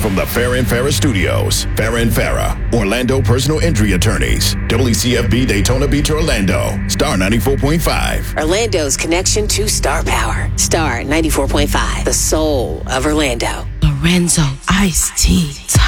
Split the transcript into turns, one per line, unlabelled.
from the Farrah and Farrah Studios. Farrah and Farrah, Orlando Personal Injury Attorneys. WCFB Daytona Beach, Orlando. Star 94.5.
Orlando's connection to Star Power. Star 94.5, the soul of Orlando.
Lorenzo Iced Tea.